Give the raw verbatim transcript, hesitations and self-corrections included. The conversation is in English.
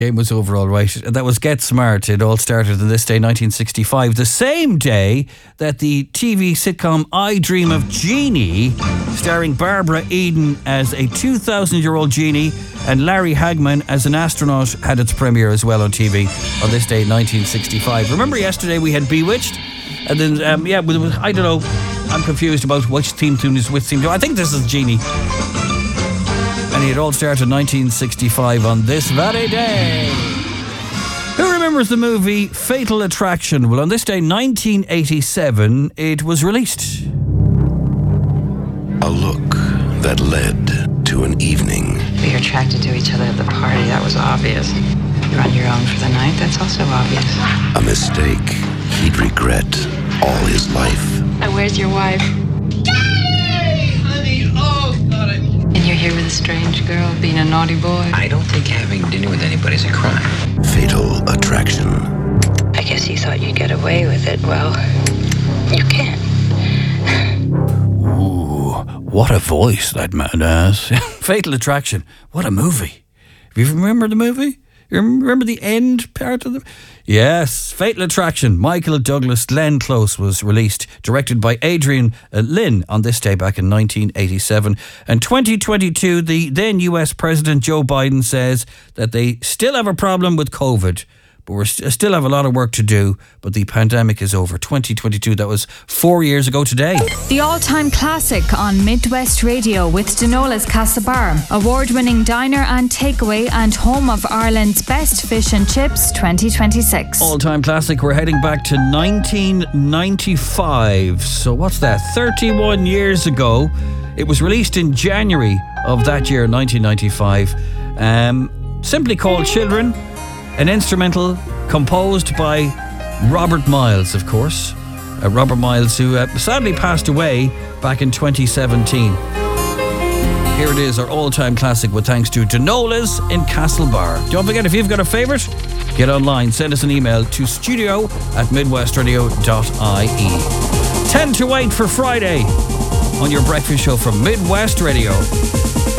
Game was over all right. That was Get Smart. It all started on this day, nineteen sixty-five, the same day that the T V sitcom I Dream of Jeannie, starring Barbara Eden as a two thousand year old genie and Larry Hagman as an astronaut, had its premiere as well on T V on this day, nineteen sixty-five. Remember yesterday we had Bewitched? And then, um, yeah, I don't know, I'm confused about which theme tune is which theme tune. I think this is Genie. And it all started in nineteen sixty-five on this very day. Who remembers the movie Fatal Attraction? Well, on this day, nineteen eighty-seven, it was released. A look that led to an evening. We were attracted to each other at the party, that was obvious. You're on your own for the night, that's also obvious. A mistake he'd regret all his life. Uh, where's your wife? Hey, honey, oh, God, I... And you're here with a strange girl, being a naughty boy. I don't think having dinner with anybody's a crime. Fatal Attraction. I guess you thought you'd get away with it. Well, you can't. Ooh, what a voice that man has. Fatal Attraction. What a movie. Do you remember the movie? You remember the end part of the... Yes, Fatal Attraction. Michael Douglas, Glenn Close was released, directed by Adrian uh, Lyne on this day back in nineteen eighty-seven. And twenty twenty-two, the then U S President Joe Biden says that they still have a problem with COVID, but we st- still have a lot of work to do, but the pandemic is over. twenty twenty-two, that was four years ago today. The all-time classic on Midwest Radio with Denola's Castlebar, award-winning diner and takeaway and home of Ireland's best fish and chips twenty twenty-six. All-time classic, we're heading back to nineteen ninety-five. So what's that? thirty-one years ago. It was released in January of that year, nineteen ninety-five. Um, simply called Children. An instrumental composed by Robert Miles, of course. Uh, Robert Miles, who uh, sadly passed away back in twenty seventeen. Here it is, our all-time classic with thanks to Denola's in Castlebar. Don't forget, if you've got a favourite, get online, send us an email to studio at midwestradio dot I E. ten to eight for Friday on your breakfast show from Midwest Radio.